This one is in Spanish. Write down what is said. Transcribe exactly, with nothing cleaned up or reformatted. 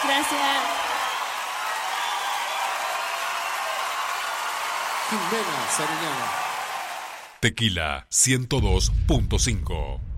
Gracias. Jimena Sariñana. Tequila ciento dos punto cinco.